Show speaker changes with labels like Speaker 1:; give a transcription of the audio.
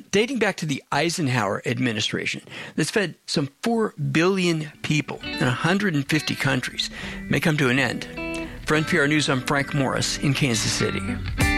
Speaker 1: dating back to the Eisenhower administration that's fed some 4 billion people in 150 countries may come to an end. For NPR News, I'm Frank Morris in Kansas City.